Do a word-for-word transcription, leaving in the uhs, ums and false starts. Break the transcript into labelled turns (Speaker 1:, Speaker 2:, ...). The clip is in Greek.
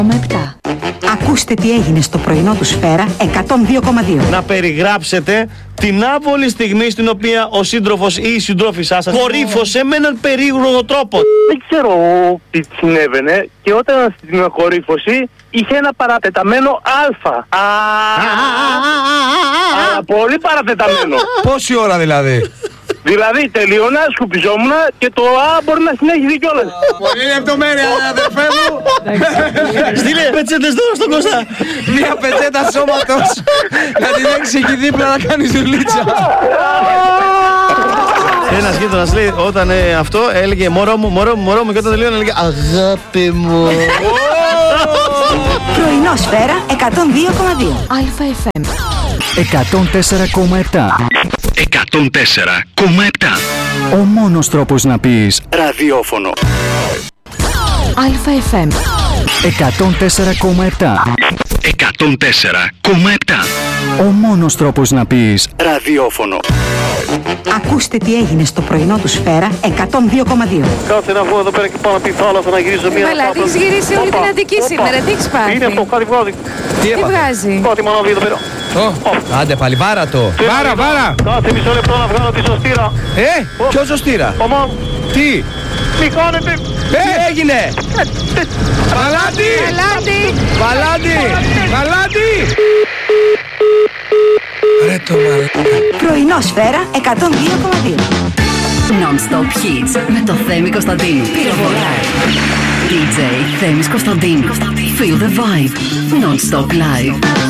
Speaker 1: Ακούστε τι έγινε στο πρωινό του Σφαίρα εκατόν δύο κόμμα δύο.
Speaker 2: Να περιγράψετε την άβολη στιγμή στην οποία ο σύντροφος ή η συντρόφισσά σας κορύφωσε με έναν περίεργο τρόπο.
Speaker 3: Δεν ξέρω τι συνέβαινε και όταν στην κορύφωση είχε ένα παρατεταμένο αλφα. Αλλά πολύ παρατεταμένο.
Speaker 4: Πόση ώρα δηλαδή?
Speaker 3: Δηλαδή τελείωνα, σκουπιζόμουν και το α μπορεί να συνέχιζε κιόλας.
Speaker 4: Πολύ λεπτομέρεια, αδερφέ μου.
Speaker 2: Στείλε πετσέτες τώρα στον Κώστα.
Speaker 4: Μια πετσέτα σώματος να την έχεις εκεί δίπλα να κάνεις δουλίτσα.
Speaker 2: Ένας γείτονας λέει όταν ε, αυτό έλεγε μωρό μου, μωρό μου, μωρό μου και όταν τελείωνε έλεγε αγάπη μου.
Speaker 1: Πρωινό Σφαίρα εκατόν δύο κόμμα δύο.
Speaker 5: ΑΕΦ
Speaker 6: εκατόν τέσσερα κόμμα επτά.
Speaker 7: εκατόν τέσσερα κόμμα επτά.
Speaker 6: Ο μόνος τρόπος να πεις ραδιόφωνο.
Speaker 5: ΑΕΦ
Speaker 6: εκατόν τέσσερα κόμμα επτά.
Speaker 7: εκατόν τέσσερα κόμμα επτά.
Speaker 6: Ο μόνος τρόπος να πεις ραδιόφωνο.
Speaker 1: Ακούστε τι έγινε στο πρωινό του Σφαίρα εκατόν δύο κόμμα δύο.
Speaker 3: Κάτσε να βγω εδώ πέρα και πάω από τη θάλασσα να γυρίσω μία.
Speaker 5: Καλά, έχεις γυρίσει όλη την Αττική σήμερα, τι έχεις πάθει?
Speaker 3: Είναι αυτό, κάτι βγάζει.
Speaker 4: Τι
Speaker 5: Τι
Speaker 4: έπαθε?
Speaker 5: βγάζει?
Speaker 3: Κάτι μαναβεί εδώ πέρα.
Speaker 4: Ω, άντε πάλι, βάρα το. Βάρα, βάρα.
Speaker 3: Κάτσε μισό λεπτό να βγάλω τη σωστήρα.
Speaker 4: Ε, ποιο ζωστήρα?
Speaker 3: Ομά,
Speaker 4: Τι?
Speaker 3: τι κάνετε?
Speaker 4: Ε, έγινε. Βαλάντι.
Speaker 5: Βαλάντι!
Speaker 4: Βαλάντι. Βαλάντι. Ρε το μαλάκα.
Speaker 1: Πρωινό Σφαίρα εκατόν δύο κόμμα δύο.
Speaker 8: Non-stop hits με το Θέμη Κωνσταντίνου. Πυροβολά. ντι τζέι Θέμης Κωνσταντίνου. Feel the vibe. Non-stop live.